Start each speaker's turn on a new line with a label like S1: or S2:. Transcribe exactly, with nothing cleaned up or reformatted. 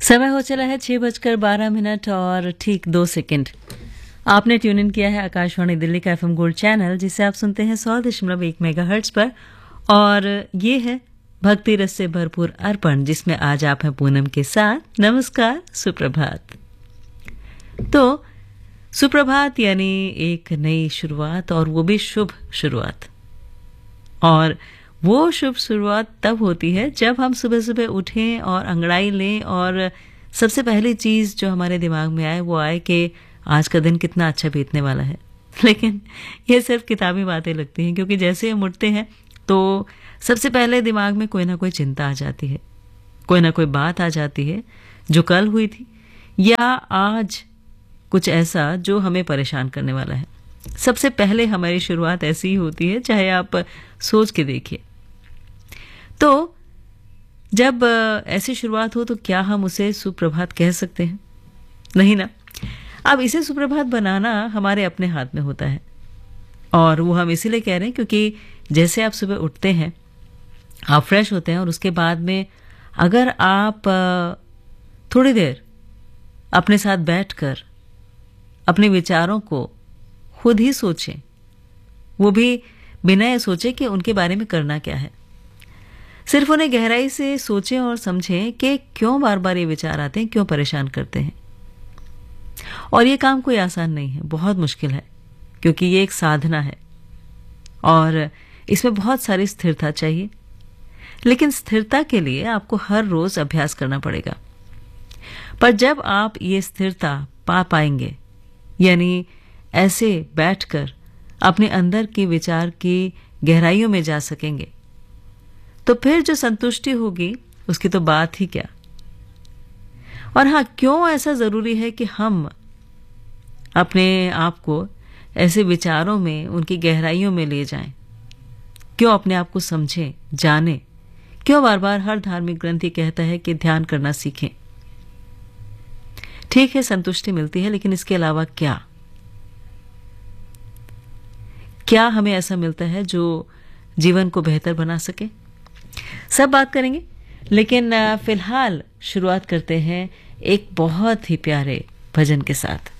S1: समय हो चला है छह बजकर बारह मिनट और ठीक दो सेकंड। आपने ट्यून इन किया है आकाशवाणी दिल्ली का एफएम गोल्ड चैनल, जिसे आप सुनते हैं सौ दशमलव एक मेगा हर्ट्ज पर। और ये है भक्ति रस से भरपूर अर्पण, जिसमें आज आप हैं पूनम के साथ। नमस्कार, सुप्रभात। तो सुप्रभात यानी एक नई शुरुआत, और वो भी शुभ शुरुआत। और वो शुभ शुरुआत तब होती है जब हम सुबह सुबह उठें और अंगड़ाई लें, और सबसे पहली चीज़ जो हमारे दिमाग में आए वो आए कि आज का दिन कितना अच्छा बीतने वाला है। लेकिन ये सिर्फ किताबी बातें लगती हैं, क्योंकि जैसे हम उठते हैं तो सबसे पहले दिमाग में कोई ना कोई चिंता आ जाती है, कोई ना कोई बात आ जाती है जो कल हुई थी, या आज कुछ ऐसा जो हमें परेशान करने वाला है। सबसे पहले हमारी शुरुआत ऐसी ही होती है, चाहे आप सोच के देखिए। तो जब ऐसी शुरुआत हो तो क्या हम उसे सुप्रभात कह सकते हैं? नहीं ना। अब इसे सुप्रभात बनाना हमारे अपने हाथ में होता है, और वो हम इसीलिए कह रहे हैं क्योंकि जैसे आप सुबह उठते हैं, आप फ्रेश होते हैं, और उसके बाद में अगर आप थोड़ी देर अपने साथ बैठकर अपने विचारों को खुद ही सोचें, वो भी बिना ये सोचे कि उनके बारे में करना क्या है। सिर्फ उन्हें गहराई से सोचें और समझें कि क्यों बार बार ये विचार आते हैं, क्यों परेशान करते हैं। और ये काम कोई आसान नहीं है, बहुत मुश्किल है, क्योंकि ये एक साधना है और इसमें बहुत सारी स्थिरता चाहिए। लेकिन स्थिरता के लिए आपको हर रोज अभ्यास करना पड़ेगा। पर जब आप ये स्थिरता पा पाएंगे, यानी ऐसे बैठकर अपने अंदर के विचार की गहराइयों में जा सकेंगे, तो फिर जो संतुष्टि होगी उसकी तो बात ही क्या। और हाँ, क्यों ऐसा जरूरी है कि हम अपने आप को ऐसे विचारों में, उनकी गहराइयों में ले जाएं? क्यों अपने आप को समझें, जानें? क्यों बार बार हर धार्मिक ग्रंथ ही कहता है कि ध्यान करना सीखें? ठीक है, संतुष्टि मिलती है, लेकिन इसके अलावा क्या क्या हमें ऐसा मिलता है जो जीवन को बेहतर बना सके? सब बात करेंगे, लेकिन फिलहाल शुरुआत करते हैं एक बहुत ही प्यारे भजन के साथ।